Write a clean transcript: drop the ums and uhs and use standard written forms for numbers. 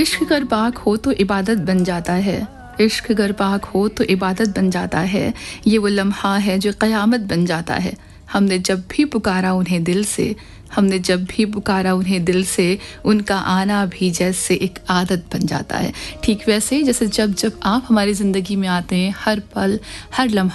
इश्क अगर पाक हो तो इबादत बन जाता है। इश्क अगर पाक हो तो इबादत बन जाता है। ये वो लम्हा है जो क़यामत बन जाता है। हमने जब भी पुकारा उन्हें दिल से, हमने जब भी पुकारा उन्हें दिल से, उनका आना भी जैसे एक आदत बन जाता है। ठीक वैसे जैसे जब जब आप हमारी ज़िंदगी में आते हैं, हर पल हर लम्हा